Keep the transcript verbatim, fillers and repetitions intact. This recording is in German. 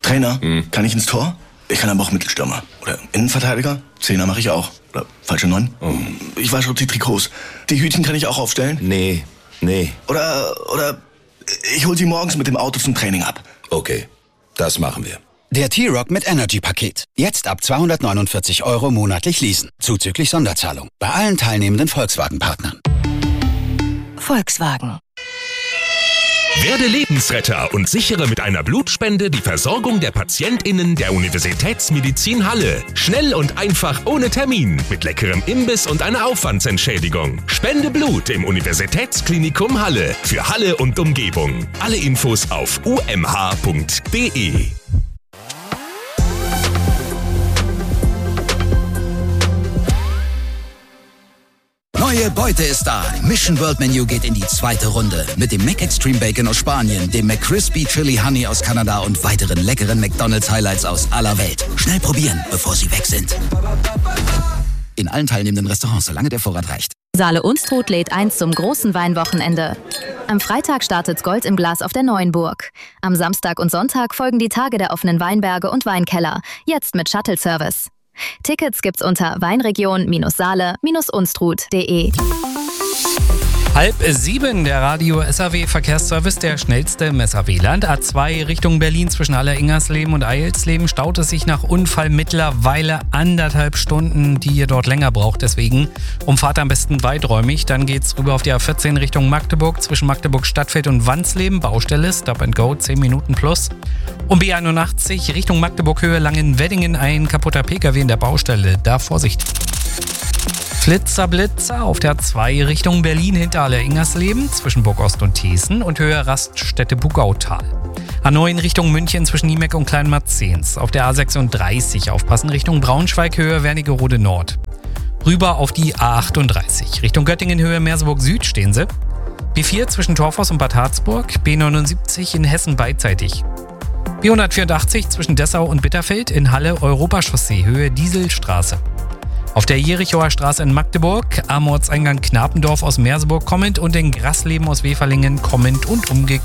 Trainer, hm. kann ich ins Tor? Ich kann aber auch Mittelstürmer. Oder Innenverteidiger? Zehner mache ich auch. Oder falsche Neun? Oh. Ich wasche auch die Trikots. Die Hütchen kann ich auch aufstellen? Nee, nee. Oder, oder ich hol sie morgens mit dem Auto zum Training ab. Okay, das machen wir. Der T-Rock mit Energy-Paket. Jetzt ab zweihundertneunundvierzig Euro monatlich leasen. Zuzüglich Sonderzahlung. Bei allen teilnehmenden Volkswagen-Partnern. Volkswagen. Werde Lebensretter und sichere mit einer Blutspende die Versorgung der PatientInnen der Universitätsmedizin Halle. Schnell und einfach ohne Termin, mit leckerem Imbiss und einer Aufwandsentschädigung. Spende Blut im Universitätsklinikum Halle für Halle und Umgebung. Alle Infos auf u m h punkt d e. Neue Beute ist da. Mission World Menu geht in die zweite Runde. Mit dem Mac Extreme Bacon aus Spanien, dem McCrispy Chili Honey aus Kanada und weiteren leckeren McDonald's Highlights aus aller Welt. Schnell probieren, bevor sie weg sind. In allen teilnehmenden Restaurants, solange der Vorrat reicht. Saale-Unstrut lädt ein zum großen Weinwochenende. Am Freitag startet Gold im Glas auf der Neuenburg. Am Samstag und Sonntag folgen die Tage der offenen Weinberge und Weinkeller. Jetzt mit Shuttle-Service. Tickets gibt's unter weinregion-saale-unstrut punkt de. Halb sieben, der Radio-S A W-Verkehrsservice, der schnellste im S A W-Land. A zwei Richtung Berlin zwischen Haller-Ingersleben und Eilsleben staut es sich nach Unfall mittlerweile anderthalb Stunden, die ihr dort länger braucht. Deswegen umfahrt am besten weiträumig. Dann geht's rüber auf die A vierzehn Richtung Magdeburg zwischen Magdeburg-Stadtfeld und Wansleben. Baustelle, Stop and Go, zehn Minuten plus. Um B einundachtzig Richtung Magdeburg-Höhe Langenweddingen, ein kaputter P K W in der Baustelle. Da Vorsicht. Flitzer Blitzer auf der A zwei Richtung Berlin hinter Haller-Ingersleben zwischen Burgost und Thesen und Höhe Raststätte Bugautal. A neun Richtung München zwischen Niemeck und Kleinmarzens. Auf der A sechsunddreißig aufpassen Richtung Braunschweig Höhe Wernigerode Nord. Rüber auf die A achtunddreißig Richtung Göttingen Höhe Merseburg Süd stehen sie. B vier zwischen Torfhaus und Bad Harzburg. B neunundsiebzig in Hessen beidseitig. B hundertvierundachtzig zwischen Dessau und Bitterfeld in Halle Europachaussee Höhe Dieselstraße. Auf der Jerichower Straße in Magdeburg, am Ortseingang Knapendorf aus Merseburg kommend und in Grasleben aus Weferlingen kommend und umgekehrt.